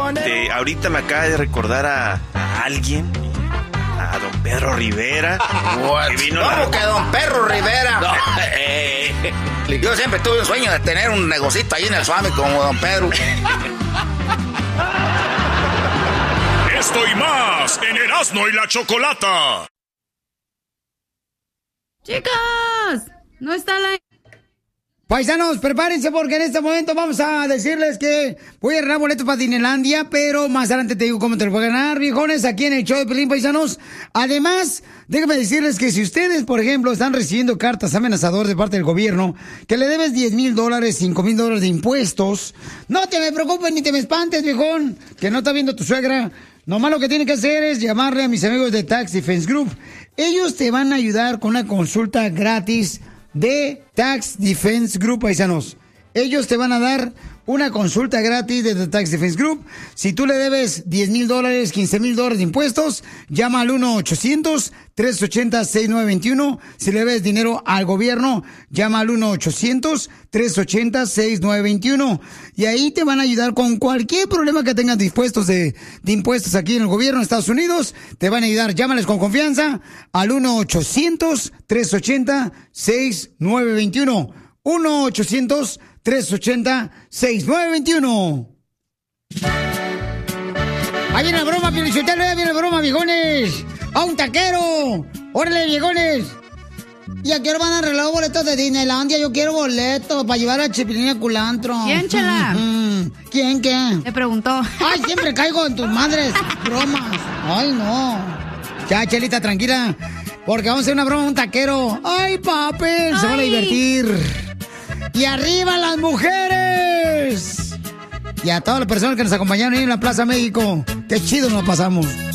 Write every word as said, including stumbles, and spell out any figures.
Este, ahorita me acaba de recordar a, a alguien, a don Pedro Rivera. Que vino ¿Cómo la... que don Pedro Rivera? No, eh, yo siempre tuve un sueño de tener un negocito ahí en el Suami como don Pedro. Esto y más en Erasmo y la Chocolata. Chicos, no está la... Paisanos, prepárense porque en este momento vamos a decirles que voy a ganar boletos para Disneylandia, pero más adelante te digo cómo te lo voy a ganar, viejones, aquí en el show de Pelín, paisanos. Además, déjenme decirles que si ustedes, por ejemplo, están recibiendo cartas amenazadoras de parte del gobierno, que le debes diez mil dólares, cinco mil dólares de impuestos, no te me preocupes ni te me espantes, viejón, que no está viendo tu suegra. Nomás lo que tienes que hacer es llamarle a mis amigos de Tax Defense Group. Ellos te van a ayudar con una consulta gratis de Tax Defense Group, paisanos. Ellos te van a dar una consulta gratis de The Tax Defense Group. Si tú le debes diez mil dólares, quince mil dólares de impuestos, llama al uno ochocientos, tres ochenta, sesenta y nueve veintiuno. Si le debes dinero al gobierno, llama al uno ochocientos, tres ochenta, sesenta y nueve veintiuno. Y ahí te van a ayudar con cualquier problema que tengas dispuestos de, de impuestos aquí en el gobierno de Estados Unidos. Te van a ayudar. Llámales con confianza al uno ochocientos, tres ochenta, sesenta y nueve veintiuno. uno ochocientos, tres ochenta, sesenta y nueve veintiuno. Ahí viene la broma, Piolichotelo, ahí viene la broma, viejones. ¡A un taquero! ¡Órale, viejones! ¿Y a qué hora van a arreglar los boletos de Disneylandia? Yo quiero boletos para llevar a Chipilín Culantro. ¿Quién, Chela? ¿Quién, qué? Me preguntó. Ay, siempre caigo en tus madres bromas. Ay, no. Ya, Chelita, tranquila. Porque vamos a hacer una broma a un taquero. ¡Ay, papel! Se van a divertir. ¡Y arriba las mujeres! Y a todas las personas que nos acompañaron ahí en la Plaza México. ¡Qué chido nos pasamos!